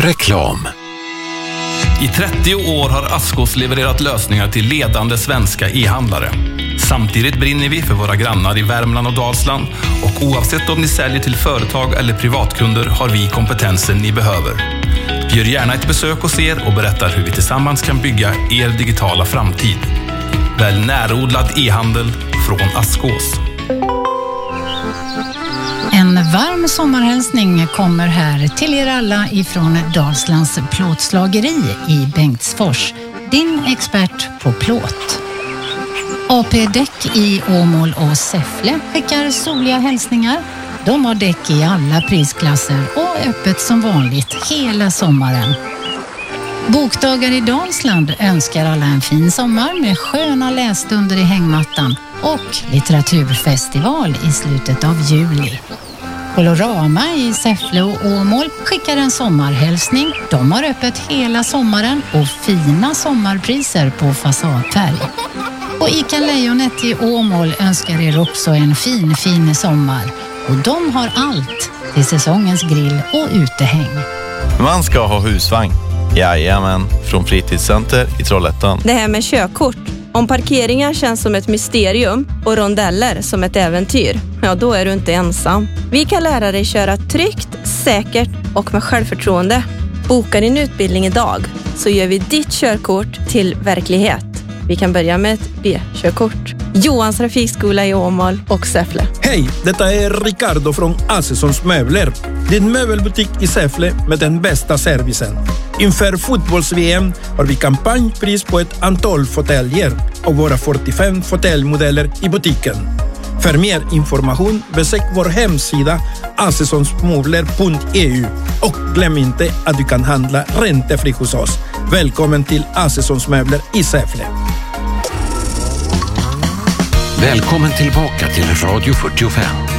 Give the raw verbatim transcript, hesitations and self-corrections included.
Reklam. I trettio år har Askås levererat lösningar till ledande svenska e-handlare. Samtidigt brinner vi för våra grannar i Värmland och Dalsland, och oavsett om ni säljer till företag eller privatkunder har vi kompetensen ni behöver. Vi gör gärna ett besök hos er och berättar hur vi tillsammans kan bygga er digitala framtid. Välj närodlad e-handel från Askås. En varm sommarhälsning kommer här till er alla ifrån Dalslands plåtslageri i Bengtsfors. Din expert på plåt. A P Däck i Åmål och Säffle skickar soliga hälsningar. De har däck i alla prisklasser och öppet som vanligt hela sommaren. Bokdagar i Dalsland önskar alla en fin sommar med sköna lässtunder i hängmattan och litteraturfestival i slutet av juli. Colorama i Säffle och Åmål skickar en sommarhälsning. De har öppet hela sommaren och fina sommarpriser på fasadfärg. Och Ica Lejonet i Åmål önskar er också en fin, fin sommar. Och de har allt till säsongens grill och utehäng. Man ska ha husvagn. Jajamän, från Fritidscenter i Trollhättan. Det här med körkort. Om parkeringar känns som ett mysterium och rondeller som ett äventyr, ja då är du inte ensam. Vi kan lära dig köra tryggt, säkert och med självförtroende. Boka din utbildning idag så gör vi ditt körkort till verklighet. Vi kan börja med ett B-körkort. Johans trafikskola i Åmål och Säffle. Hej, detta är Ricardo från Assessons Möbler. Din möbelbutik i Säffle med den bästa servicen. Inför fotbolls-V M har vi kampanjpris på ett antal fåtöljer och våra fyrtiofem fåtöljmodeller i butiken. För mer information besök vår hemsida assessonsmöbler punkt e u och glöm inte att du kan handla räntefri hos oss. Välkommen till Assessons Möbler i Säffle. Välkommen tillbaka till Radio fyrtiofem.